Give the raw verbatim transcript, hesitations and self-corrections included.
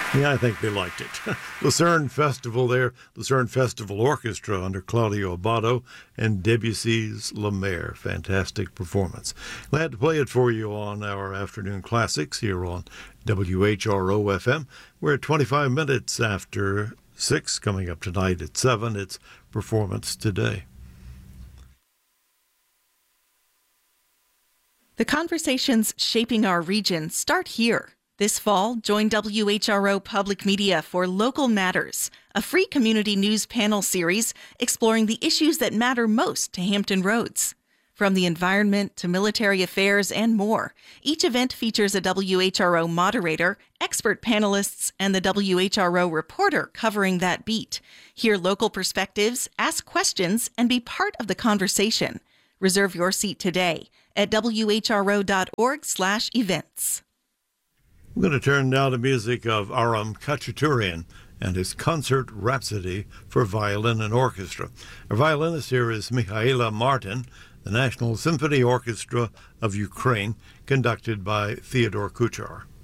Yeah, I think they liked it. Lucerne Festival there, Lucerne Festival Orchestra under Claudio Abbado and Debussy's La Mer. Fantastic performance. Glad to play it for you on our afternoon classics here on W H R O F M. We're at twenty-five minutes after six. Coming up tonight at seven, it's Performance Today. The conversations shaping our region start here. This fall, join W H R O Public Media for Local Matters, a free community news panel series exploring the issues that matter most to Hampton Roads. From the environment to military affairs and more, each event features a W H R O moderator, expert panelists, and the W H R O reporter covering that beat. Hear local perspectives, ask questions, and be part of the conversation. Reserve your seat today at W H R O dot org slash events. I'm going to turn now to music of Aram Khachaturian and his concert Rhapsody for violin and orchestra. Our violinist here is Mihaela Martin, the National Symphony Orchestra of Ukraine, conducted by Theodore Kuchar.